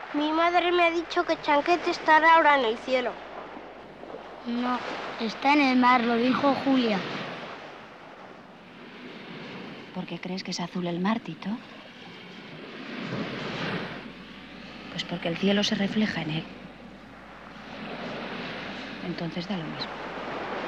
Mi madre me ha dicho que Chanquete estará ahora en el cielo. No, está en el mar, lo dijo Julia. ¿Por qué crees que es azul el mar, Tito? Pues porque el cielo se refleja en él. Entonces da lo mismo.